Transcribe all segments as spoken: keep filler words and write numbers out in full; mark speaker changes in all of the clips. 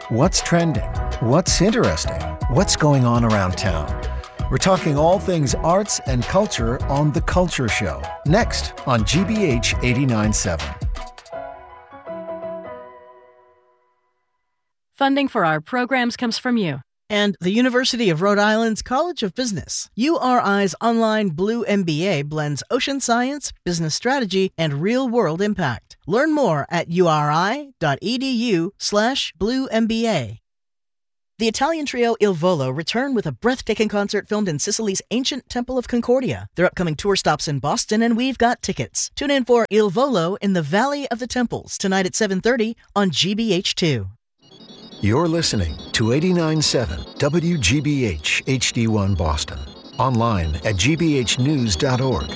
Speaker 1: What's trending? What's interesting? What's going on around town? We're talking all things arts and culture on The Culture Show, next on G B H eighty-nine point seven.
Speaker 2: Funding for our programs comes from you.
Speaker 3: And the University of Rhode Island's College of Business. U R I's online Blue M B A blends ocean science, business strategy, and real-world impact. Learn more at uri.edu slash blue MBA. The Italian trio Il Volo return with a breathtaking concert filmed in Sicily's ancient Temple of Concordia. Their upcoming tour stops in Boston, and we've got tickets. Tune in for Il Volo in the Valley of the Temples tonight at seven thirty on G B H two.
Speaker 1: You're listening to eighty-nine point seven W G B H H D one Boston. Online at g b h news dot org.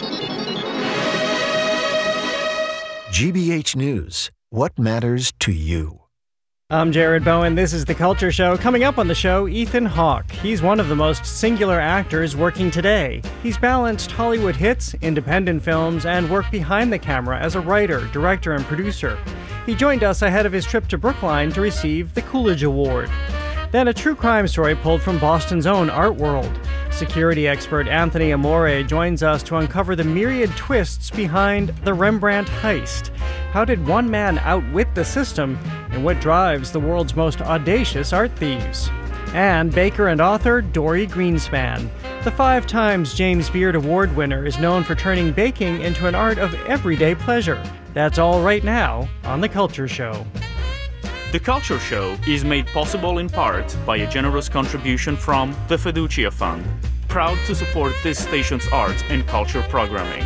Speaker 1: G B H News. What matters to you?
Speaker 4: I'm Jared Bowen. This is The Culture Show. Coming up on the show, Ethan Hawke. He's one of the most singular actors working today. He's balanced Hollywood hits, independent films, and work behind the camera as a writer, director, and producer. He joined us ahead of his trip to Brookline to receive the Coolidge Award. Then a true crime story pulled from Boston's own art world. Security expert Anthony Amore joins us to uncover the myriad twists behind the Rembrandt heist. How did one man outwit the system, and what drives the world's most audacious art thieves? And baker and author Dorie Greenspan. The five times James Beard Award winner is known for turning baking into an art of everyday pleasure. That's all right now on The Culture Show.
Speaker 5: The Culture Show is made possible in part by a generous contribution from the Fiducia Fund, proud to support this station's arts and culture programming.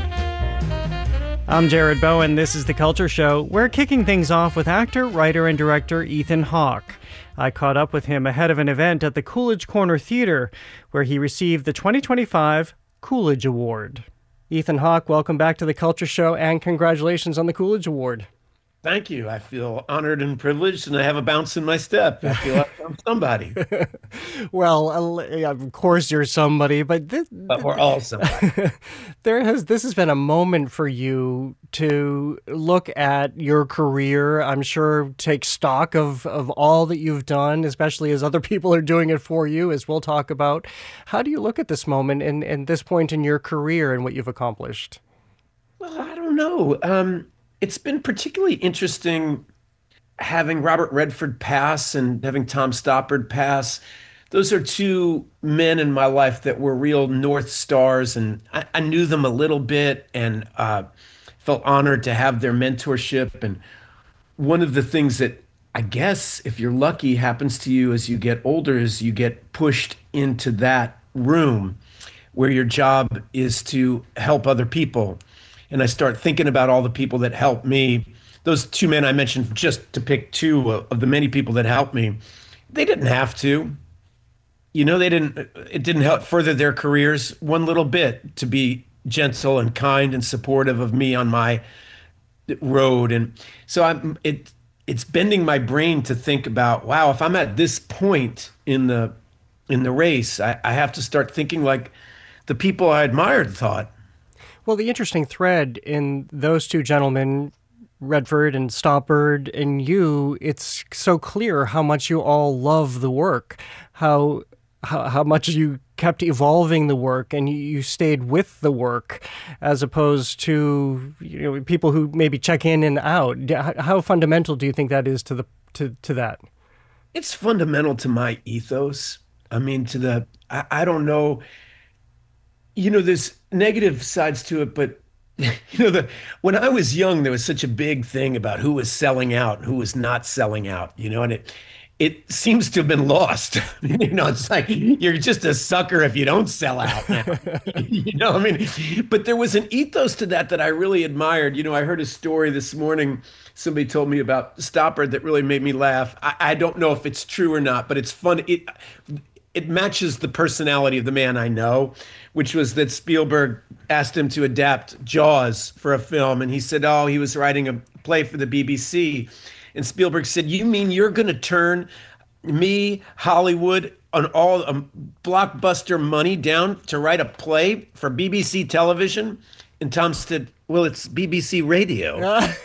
Speaker 4: I'm Jared Bowen. This is The Culture Show. We're kicking things off with actor, writer, and director Ethan Hawke. I caught up with him ahead of an event at the Coolidge Corner Theater, where he received the twenty twenty-five Coolidge Award. Ethan Hawke, welcome back to The Culture Show, and congratulations on the Coolidge Award.
Speaker 6: Thank you. I feel honored and privileged, and I have a bounce in my step. I feel like I'm somebody.
Speaker 4: Well, of course you're somebody, but this,
Speaker 6: but we're all somebody.
Speaker 4: there has this has been a moment for you to look at your career. I'm sure take stock of of all that you've done, especially as other people are doing it for you, as we'll talk about. How do you look at this moment and, and this point in your career and what you've accomplished?
Speaker 6: Well, I don't know. Um, It's been particularly interesting having Robert Redford pass and having Tom Stoppard pass. Those are two men in my life that were real North Stars, and I, I knew them a little bit and uh, felt honored to have their mentorship. And one of the things that I guess, if you're lucky, happens to you as you get older is you get pushed into that room where your job is to help other people. And I start thinking about all the people that helped me. Those two men I mentioned, just to pick two of the many people that helped me, they didn't have to. You know, they didn't. It didn't help further their careers one little bit to be gentle and kind and supportive of me on my road. And so I'm. It it's bending my brain to think about, wow, if I'm at this point in the in the race, I, I have to start thinking like the people I admired thought.
Speaker 4: Well, the interesting thread in those two gentlemen, Redford and Stoppard, and you, it's so clear how much you all love the work, how how, how much you kept evolving the work and you, you stayed with the work, as opposed to, you know, people who maybe check in and out. How fundamental do you think that is to the to, to that?
Speaker 6: It's fundamental to my ethos. I mean, to the I, I don't know. You know, there's negative sides to it, but you know, the when I was young, there was such a big thing about who was selling out and who was not selling out, you know, and it it seems to have been lost. You know, it's like you're just a sucker if you don't sell out now. You know, I mean, but there was an ethos to that that I really admired. You know, I heard a story this morning. Somebody told me about Stoppard that really made me laugh. I, I don't know if it's true or not, but it's fun. It it matches the personality of the man I know, which was that Spielberg asked him to adapt Jaws for a film. And he said, oh, he was writing a play for the B B C. And Spielberg said, you mean you're going to turn me, Hollywood, on all um, blockbuster money down to write a play for B B C television? And Tom said, well, it's B B C Radio.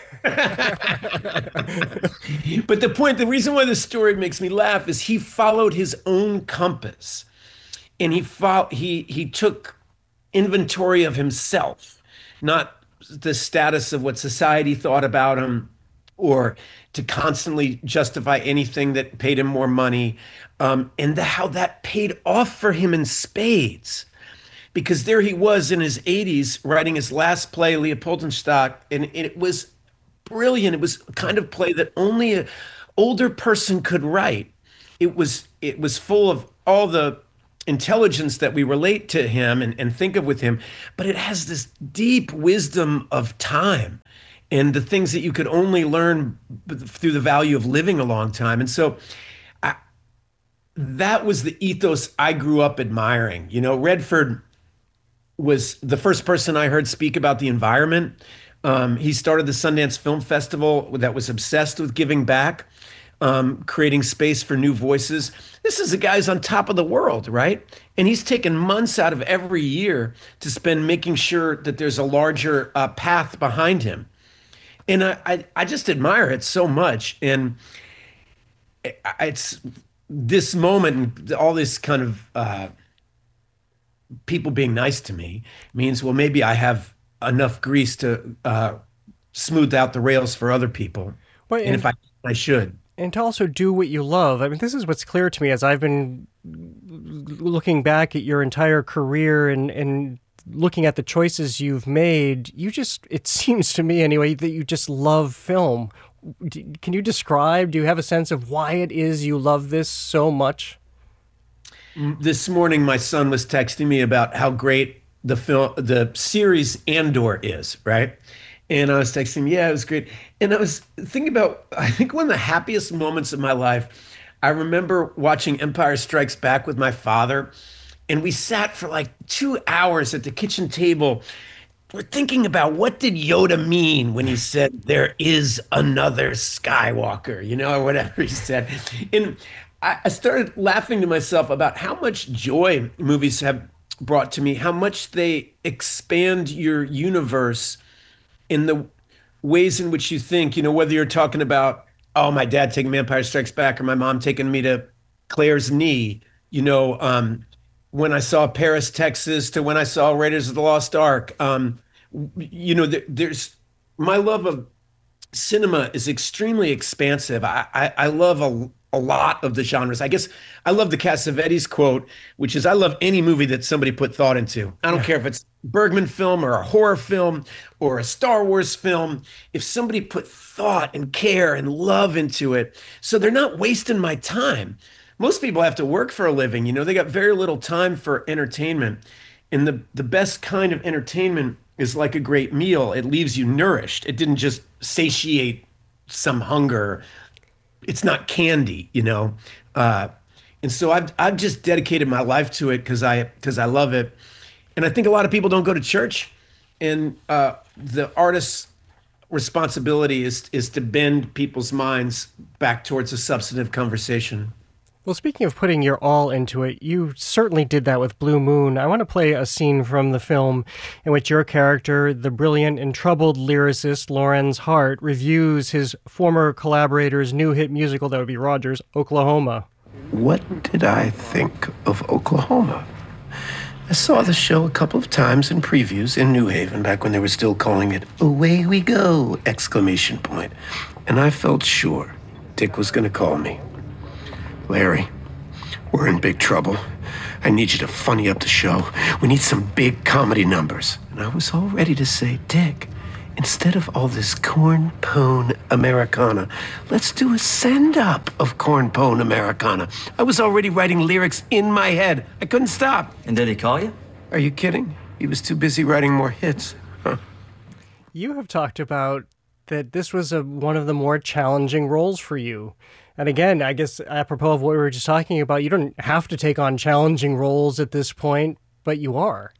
Speaker 6: But the point, the reason why this story makes me laugh is he followed his own compass, and he fo- he he took inventory of himself, not the status of what society thought about him, or to constantly justify anything that paid him more money, um, and the, how that paid off for him in spades. Because there he was in his eighties writing his last play, Leopoldenstock, and it was brilliant. It was a kind of play that only an older person could write. It was it was full of all the intelligence that we relate to him and, and think of with him, but it has this deep wisdom of time and the things that you could only learn through the value of living a long time. And so I, that was the ethos I grew up admiring. You know, Redford was the first person I heard speak about the environment. Um, he started the Sundance Film Festival that was obsessed with giving back, um, creating space for new voices. This is a guy who's on top of the world, right? And he's taken months out of every year to spend making sure that there's a larger uh, path behind him. And I, I, I just admire it so much. And it's this moment, all this kind of uh, people being nice to me means, well, maybe I have enough grease to uh, smooth out the rails for other people. Well, and, and if I, I should.
Speaker 4: And to also do what you love. I mean, this is what's clear to me as I've been looking back at your entire career and, and looking at the choices you've made. You just, it seems to me anyway, that you just love film. Can you describe, do you have a sense of why it is you love this so much?
Speaker 6: This morning, my son was texting me about how great the film, the series Andor is, right? And I was texting him, yeah, it was great. And I was thinking about, I think one of the happiest moments of my life, I remember watching Empire Strikes Back with my father, and we sat for like two hours at the kitchen table. We're thinking about, what did Yoda mean when he said there is another Skywalker, you know, or whatever he said. And I started laughing to myself about how much joy movies have brought to me, how much they expand your universe in the ways in which you think, you know, whether you're talking about, oh, my dad taking me Empire Strikes Back, or my mom taking me to Claire's Knee, you know, um, when I saw Paris, Texas, to when I saw Raiders of the Lost Ark. Um, you know, there, there's, my love of cinema is extremely expansive. I, I, I love a a lot of the genres. I guess I love the Cassavetes quote, which is, I love any movie that somebody put thought into. I don't yeah. care if it's Bergman film or a horror film or a Star Wars film. If somebody put thought and care and love into it, so they're not wasting my time. Most people have to work for a living. You know, they got very little time for entertainment. And the, the best kind of entertainment is like a great meal. It leaves you nourished. It didn't just satiate some hunger. It's not candy, you know? Uh, and so I've, I've just dedicated my life to it because I, because I love it. And I think a lot of people don't go to church, and uh, the artist's responsibility is, is to bend people's minds back towards a substantive conversation.
Speaker 4: Well, speaking of putting your all into it, you certainly did that with Blue Moon. I want to play a scene from the film in which your character, the brilliant and troubled lyricist Lorenz Hart, reviews his former collaborator's new hit musical, that would be Rogers, Oklahoma.
Speaker 7: What did I think of Oklahoma? I saw the show a couple of times in previews in New Haven, back when they were still calling it Away We Go! Exclamation point. And I felt sure Dick was going to call me. Larry, we're in big trouble. I need you to funny up the show. We need some big comedy numbers. And I was all ready to say, Dick, instead of all this corn pone Americana, let's do a send-up of corn pone Americana. I was already writing lyrics in my head. I couldn't stop.
Speaker 8: And did he call you?
Speaker 7: Are you kidding? He was too busy writing more hits. Huh.
Speaker 4: You have talked about that this was a, one of the more challenging roles for you. And again, I guess apropos of what we were just talking about, you don't have to take on challenging roles at this point, but you are.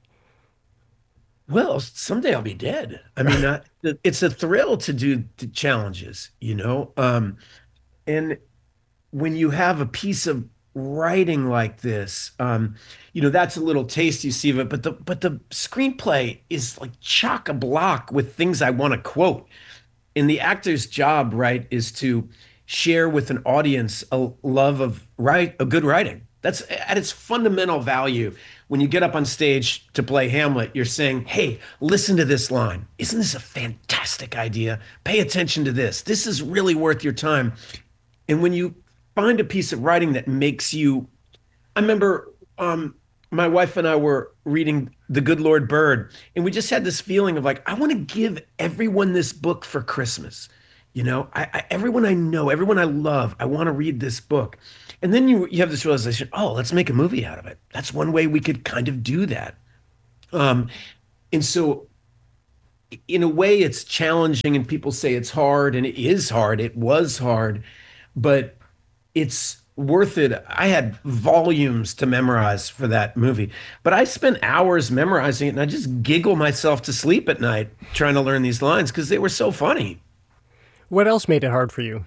Speaker 6: Well, someday I'll be dead. I mean, uh, it's a thrill to do the challenges, you know? Um, and when you have a piece of writing like this, um, you know, that's a little taste you see of it. But the but the screenplay is like chock a block with things I want to quote. And the actor's job, right, is to share with an audience a love of write a good writing. That's at its fundamental value. When you get up on stage to play Hamlet, you're saying, hey, listen to this line. Isn't this a fantastic idea? Pay attention to this. This is really worth your time. And when you find a piece of writing that makes you, I remember um, my wife and I were reading The Good Lord Bird, and we just had this feeling of like, I want to give everyone this book for Christmas. You know, I, I, everyone I know, everyone I love, I want to read this book. And then you you have this realization, oh, let's make a movie out of it. That's one way we could kind of do that. Um, and so in a way, it's challenging, and people say it's hard, and it is hard. It was hard, but it's worth it. I had volumes to memorize for that movie, but I spent hours memorizing it, and I just giggle myself to sleep at night trying to learn these lines because they were so funny.
Speaker 4: What else made it hard for you?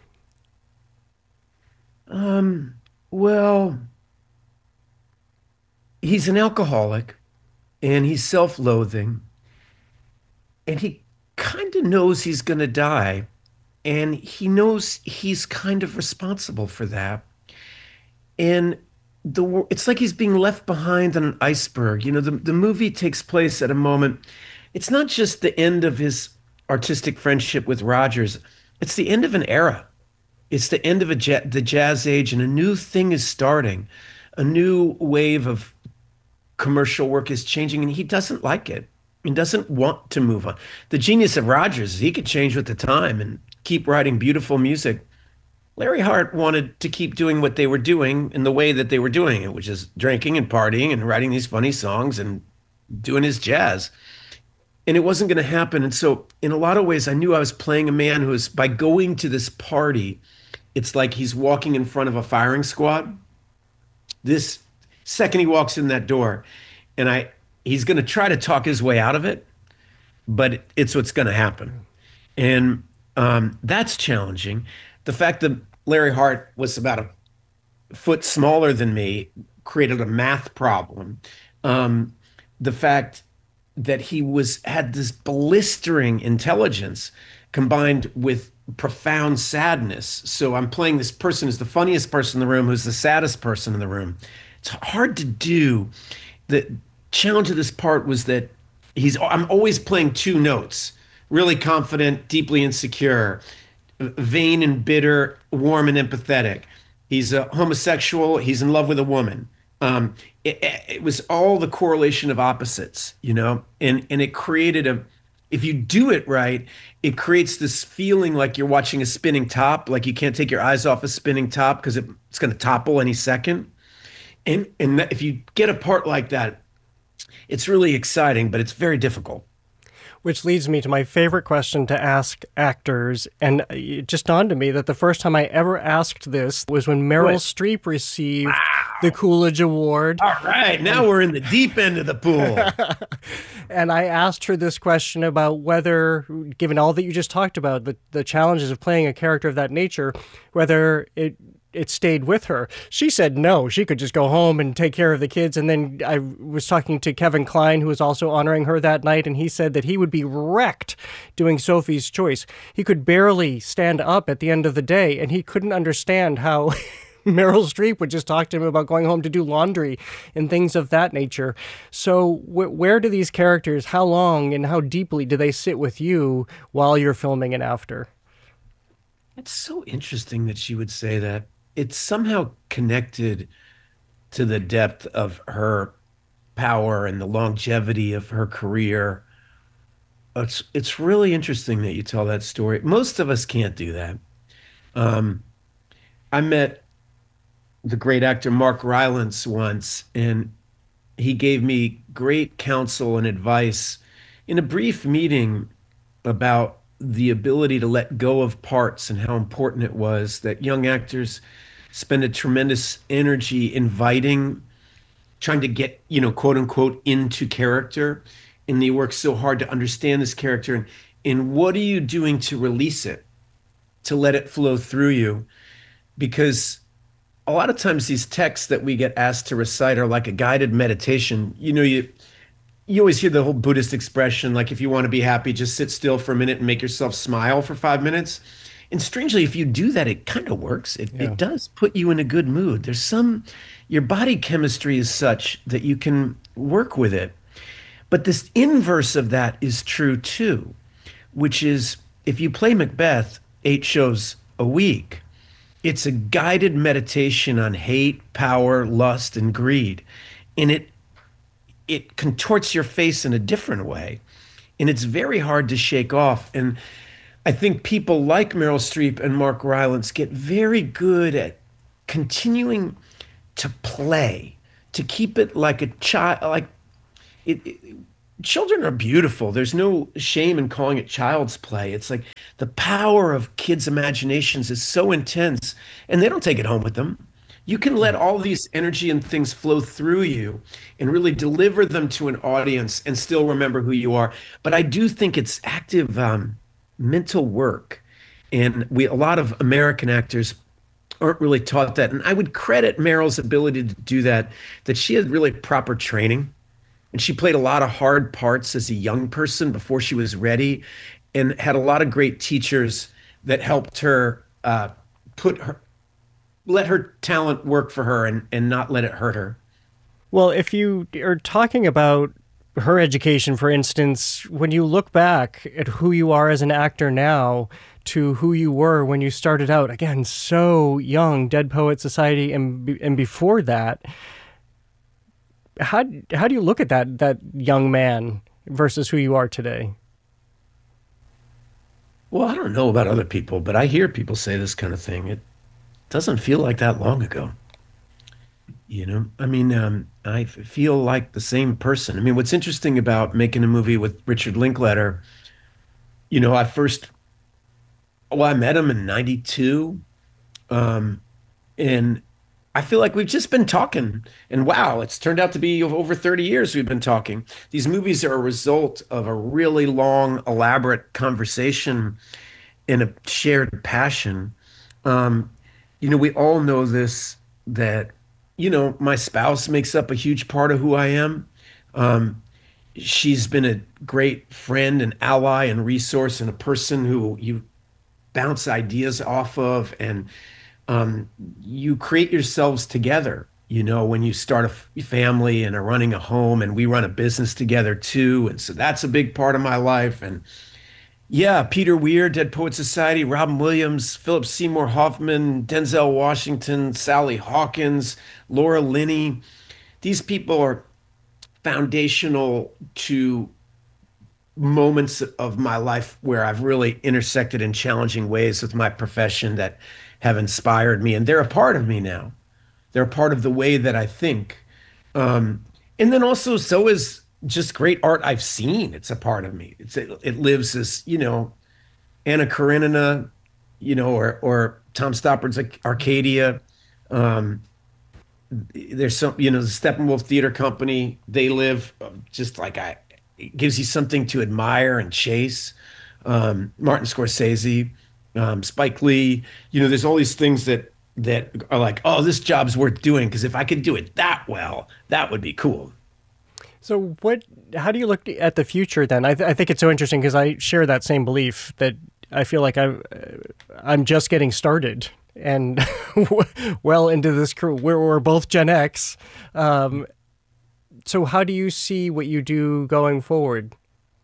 Speaker 6: Um, well, he's an alcoholic, and he's self-loathing, and he kind of knows he's going to die, and he knows he's kind of responsible for that. And the it's like he's being left behind on an iceberg. You know, the, the movie takes place at a moment. It's not just the end of his artistic friendship with Rogers. It's the end of an era. It's the end of a ja- the jazz age, and a new thing is starting. A new wave of commercial work is changing, and he doesn't like it. He doesn't want to move on. The genius of Rogers is he could change with the time and keep writing beautiful music. Larry Hart wanted to keep doing what they were doing in the way that they were doing it, which is drinking and partying and writing these funny songs and doing his jazz. And it wasn't going to happen. And so in a lot of ways, I knew I was playing a man who is, by going to this party, it's like he's walking in front of a firing squad. This second he walks in that door, and I, he's going to try to talk his way out of it, but it, it's what's going to happen. And um, that's challenging. The fact that Larry Hart was about a foot smaller than me created a math problem. Um, the fact that he was had this blistering intelligence combined with profound sadness. So I'm playing this person who's the funniest person in the room, who's the saddest person in the room. It's hard to do. The challenge of this part was that he's I'm always playing two notes, really confident, deeply insecure, vain and bitter, warm and empathetic. He's a homosexual. He's in love with a woman. Um, it, it was all the correlation of opposites, you know, and, and it created a, if you do it right, it creates this feeling like you're watching a spinning top, like you can't take your eyes off a spinning top because it, it's going to topple any second. And, and if you get a part like that, it's really exciting, but it's very difficult.
Speaker 4: Which leads me to my favorite question to ask actors. And it just dawned on me that the first time I ever asked this was when Meryl
Speaker 6: What?
Speaker 4: Streep received
Speaker 6: Wow.
Speaker 4: the Coolidge Award.
Speaker 6: All right, now we're in the deep end of the pool.
Speaker 4: And I asked her this question about whether, given all that you just talked about, the, the challenges of playing a character of that nature, whether it it stayed with her. She said no, she could just go home and take care of the kids. And then I was talking to Kevin Kline, who was also honoring her that night, and he said that he would be wrecked doing Sophie's Choice. He could barely stand up at the end of the day, and he couldn't understand how Meryl Streep would just talk to him about going home to do laundry and things of that nature. So wh- where do these characters, how long and how deeply do they sit with you while you're filming and after?
Speaker 6: It's so interesting that she would say that. It's somehow connected to the depth of her power and the longevity of her career. It's it's really interesting that you tell that story. Most of us can't do that. Um, I met the great actor Mark Rylance once, and he gave me great counsel and advice in a brief meeting about the ability to let go of parts and how important it was that young actors spend a tremendous energy inviting, trying to get, you know, quote unquote, into character. And they work so hard to understand this character. And, and what are you doing to release it, to let it flow through you? Because a lot of times these texts that we get asked to recite are like a guided meditation. You know, you you always hear the whole Buddhist expression, like if you want to be happy, just sit still for a minute and make yourself smile for five minutes. And strangely, if you do that, it kind of works. It,
Speaker 4: Yeah.
Speaker 6: it does put you in a good mood. There's some, your body chemistry is such that you can work with it. But this inverse of that is true too, which is if you play Macbeth eight shows a week, it's a guided meditation on hate, power, lust, and greed. And it it contorts your face in a different way. And it's very hard to shake off. And I think people like Meryl Streep and Mark Rylance get very good at continuing to play, to keep it like a child, like it, it, children are beautiful. There's no shame in calling it child's play. It's like the power of kids' imaginations is so intense, and they don't take it home with them. You can let all these energy and things flow through you and really deliver them to an audience and still remember who you are. But I do think it's active um, mental work. And we, a lot of American actors aren't really taught that. And I would credit Meryl's ability to do that, that she had really proper training. And she played a lot of hard parts as a young person before she was ready, and had a lot of great teachers that helped her uh, put her, let her talent work for her and, and not let it hurt her.
Speaker 4: Well, if you are talking about her education, for instance, when you look back at who you are as an actor now to who you were when you started out, again, so young, Dead Poet Society, and and before that, how how do you look at that that young man versus who you are today?
Speaker 6: Well, I don't know about other people, but I hear people say this kind of thing. It doesn't feel like that long ago. You know, I mean, um, I f- feel like the same person. I mean, what's interesting about making a movie with Richard Linklater, you know, I first, well, I met him in ninety-two. Um, and I feel like we've just been talking. And wow, it's turned out to be over thirty years we've been talking. These movies are a result of a really long, elaborate conversation and a shared passion. Um, you know, we all know this, that, you know, my spouse makes up a huge part of who I am. Um, she's been a great friend and ally and resource, and a person who you bounce ideas off of, and um, you create yourselves together. You know, when you start a f- family and are running a home, and we run a business together too. And so that's a big part of my life. And yeah, Peter Weir, Dead Poet Society, Robin Williams, Philip Seymour Hoffman, Denzel Washington, Sally Hawkins, Laura Linney. These people are foundational to moments of my life where I've really intersected in challenging ways with my profession that have inspired me. And they're a part of me now. They're a part of the way that I think. Um, and then also, so is just great art I've seen. It's a part of me. It's it, it lives as, you know, Anna Karenina, you know, or or Tom Stoppard's like Arcadia. Um, there's some, you know, the Steppenwolf Theater Company. They live just like I. It gives you something to admire and chase. Um, Martin Scorsese, um, Spike Lee. You know, there's all these things that that are like, oh, this job's worth doing because if I could do it that well, that would be cool.
Speaker 4: So what, how do you look at the future then? I, th- I think it's so interesting because I share that same belief that I feel like I'm, I'm just getting started and well into this crew. We're, we're both Gen X. Um, so how do you see what you do going forward?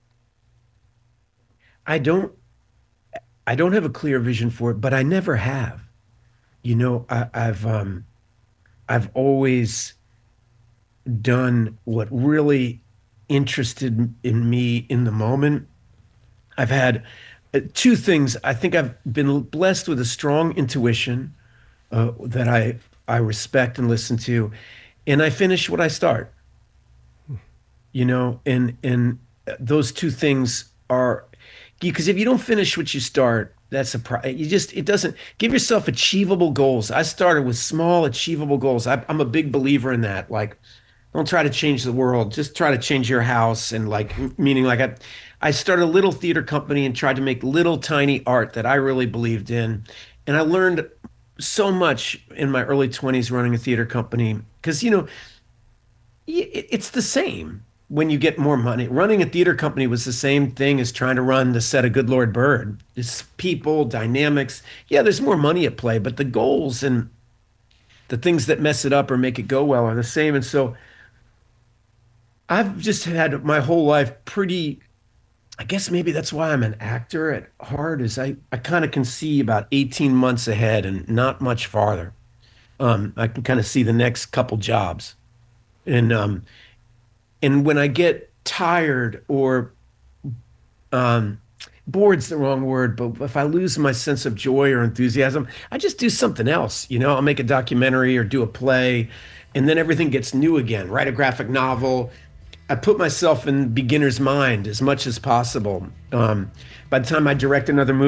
Speaker 6: I don't, I don't have a clear vision for it, but I never have. You know, I, I've, um, I've always done what really interested in me in the moment. I've had uh, two things. I think I've been blessed with a strong intuition uh, that I I respect and listen to, and I finish what I start. You know, and and those two things are, because if you don't finish what you start, that's a pro- you just it doesn't give yourself achievable goals. I started with small achievable goals. I, I'm a big believer in that. Like, don't try to change the world. Just try to change your house. And like, meaning like I, I started a little theater company and tried to make little tiny art that I really believed in. And I learned so much in my early twenties running a theater company because, you know, it's the same when you get more money. Running a theater company was the same thing as trying to run the set of Good Lord Bird. It's people, dynamics. Yeah, there's more money at play, but the goals and the things that mess it up or make it go well are the same. And so I've just had my whole life pretty, I guess maybe that's why I'm an actor at heart, is I, I kind of can see about eighteen months ahead and not much farther. Um, I can kind of see the next couple jobs. And um, and when I get tired or um, bored's the wrong word, but if I lose my sense of joy or enthusiasm, I just do something else. You know, I'll make a documentary or do a play, and then everything gets new again. Write a graphic novel. I put myself in beginner's mind as much as possible. Um, by the time I direct another movie,